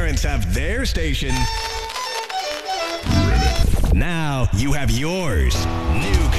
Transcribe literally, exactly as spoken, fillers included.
parents have their station. Now you have yours. New